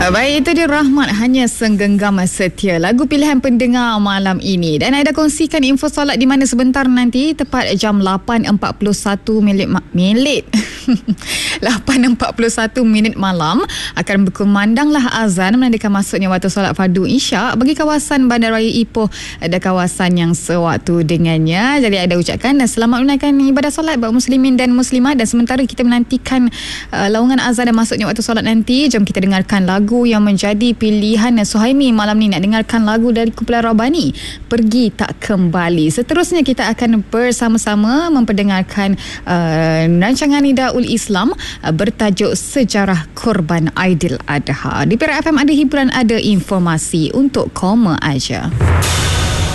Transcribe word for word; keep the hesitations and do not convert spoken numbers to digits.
Baik, itu dia Rahmat Hanya Senggenggam Setia, lagu pilihan pendengar malam ini. Dan Aida kongsikan info solat di mana sebentar nanti tepat jam lapan empat puluh satu minit minit lapan empat puluh satu minit malam akan berkumandanglah azan menandakan masuknya waktu solat fardu Isyak bagi kawasan Bandaraya Ipoh ada kawasan yang sewaktu dengannya. Jadi Aida ucapkan dan selamat menunaikan ibadah solat buat muslimin dan muslimat. Dan sementara kita menantikan uh, laungan azan dan masuknya waktu solat nanti, jom kita dengarkan lagu yang menjadi pilihan Suhaimi malam ni. Nak dengarkan lagu dari kumpulan Rabani, Pergi Tak Kembali. Seterusnya kita akan bersama-sama memperdengarkan uh, rancangan Nidaul Islam uh, bertajuk Sejarah Korban Aidil Adha. Di Perak F M ada hiburan, ada informasi untuk koma aja.